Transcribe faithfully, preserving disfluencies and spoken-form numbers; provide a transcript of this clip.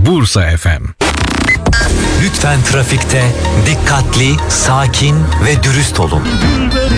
Bursa F M. Lütfen trafikte dikkatli, sakin ve dürüst olun.